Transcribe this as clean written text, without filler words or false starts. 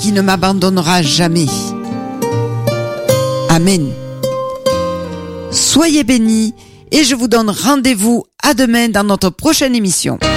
qui ne m'abandonnera jamais. Amen. Soyez bénis et je vous donne rendez-vous à demain dans notre prochaine émission.